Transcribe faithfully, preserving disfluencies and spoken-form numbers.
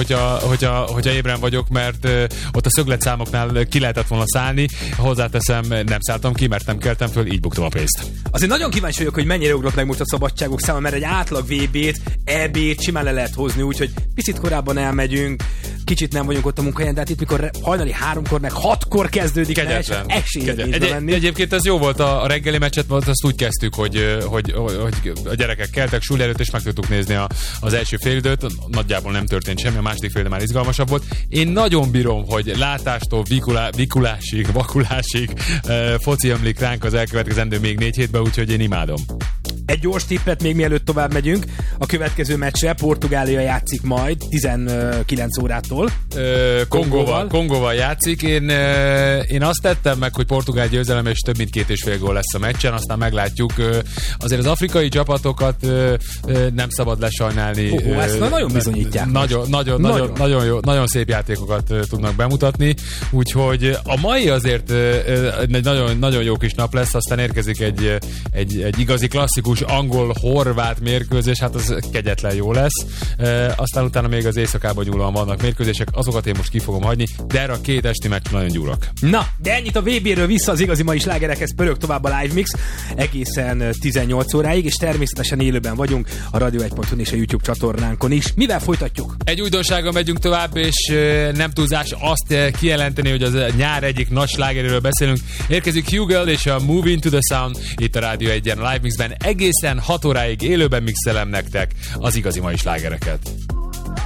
hogyha, hogyha, hogyha ébren vagyok, mert ott a szögletszámoknál ki lehetett volna szállni. Hozzáteszem, nem szálltam ki, mert nem keltem föl, így buktam a pénzt. Azért nagyon kíváncsi vagyok, hogy mennyire ugrott meg most a szabadságok száma, mert egy átlag vé bét, é bét simán le lehet hozni, úgyhogy picit korábban elmegyünk, kicsit nem vagyunk ott a munkahelyen, de hát itt mikor hajnali háromkor, meg hatkor kezdődik, Kegyetlen. esélyed nincs Egy, bemenni. Egyébként ez jó volt a, a reggeli meccset, mert azt úgy kezdtük, hogy, hogy, hogy a gyerekek keltek suli előtt, és meg tudtuk nézni a, az első félidőt. Nagyjából nem történt semmi, a második félidő már izgalmasabb volt. Én nagyon bírom, hogy látástól vikulá, vikulásig, vakulásig uh, foci ömlik ránk az elkövetkezendő még négy hétben, úgyhogy én imádom. Egy gyors tippet még mielőtt tovább megyünk. A következő meccsre Portugália játszik majd tizenkilenc órától. Ö, Kongóval, Kongóval játszik. Én, ö, én azt tettem meg, hogy portugál győzelem és több mint két és fél gól lesz a meccsen, aztán meglátjuk. Ö, azért az afrikai csapatokat ö, ö, nem szabad lesajnálni. Oh, oh, ezt ö, nagyon bizonyítják. Nagyon, nagyon, nagyon. Nagyon, nagyon, jó, nagyon szép játékokat ö, tudnak bemutatni, úgyhogy a mai azért ö, ö, egy nagyon, nagyon jó kis nap lesz, aztán érkezik egy, egy, egy igazi klasszikus angol-horvát mérkőzés, hát az kegyetlen jó lesz. E, aztán utána még az éjszakában nyúlóan vannak mérkőzések, azokat én most ki fogom hagyni, de erre a két esti meccs nagyon gyúrok. Na, de ennyit a vé béről, vissza az igazi mai slágerekhez, pörög tovább a Live Mix egészen tizennyolc óráig, és természetesen élőben vagyunk a radio egy pont hu és a YouTube csatornánkon is. Mivel folytatjuk? Egy újdonsággal megyünk tovább, és e, nem túlzás azt kijelenteni, hogy az nyár egyik nagy slágeréről beszélünk. Érkezik Hugel és a Move Into the Sound itt a Rádió egyen Live Mixben. Egészen hat óráig élőben mixelem nektek az igazi mai slágereket.